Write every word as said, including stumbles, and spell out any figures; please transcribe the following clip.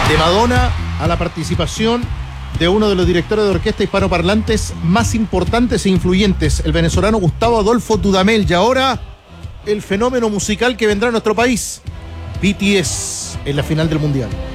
De Madonna a la participación de uno de los directores de orquesta hispanoparlantes más importantes e influyentes, el venezolano Gustavo Adolfo Dudamel, y ahora el fenómeno musical que vendrá a nuestro país, B T S, en la final del Mundial.